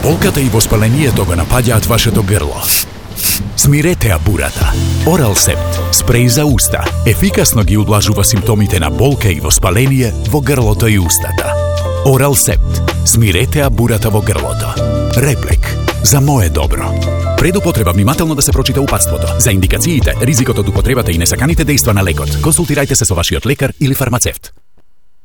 болката и воспалението го напаѓаат вашето грло. Смирете бурата. Оралсепт, спреј за уста, ефикасно ги удлажува симптомите на болка и воспаление во грлото и устата. Оралсепт, смирете бурата во грлото. Реплек, за мое добро. Пред употреба внимателно да се прочита упатството. За индикациите, ризикот од употребата и несаканите дејства на лекот, консултирајте се со вашиот лекар или фармацевт.